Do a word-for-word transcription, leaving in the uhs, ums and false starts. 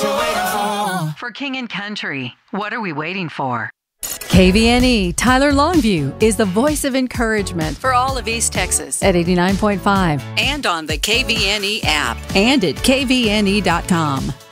you waiting for? For King and Country, what are we waiting for? K V N E Tyler Longview is the voice of encouragement for all of East Texas at eighty-nine point five and on the K V N E app and at K V N E dot com.